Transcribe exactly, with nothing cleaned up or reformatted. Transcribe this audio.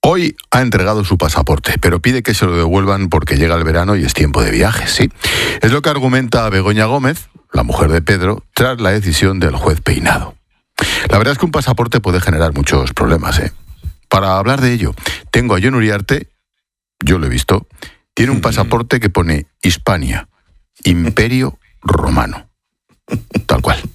Hoy ha entregado su pasaporte, pero pide que se lo devuelvan porque llega el verano y es tiempo de viajes, ¿sí? Es lo que argumenta Begoña Gómez, la mujer de Pedro, tras la decisión del juez Peinado. La verdad es que un pasaporte puede generar muchos problemas, ¿eh? Para hablar de ello, tengo a Jon Uriarte, yo lo he visto, tiene un pasaporte que pone Hispania, Imperio Romano. Tal cual.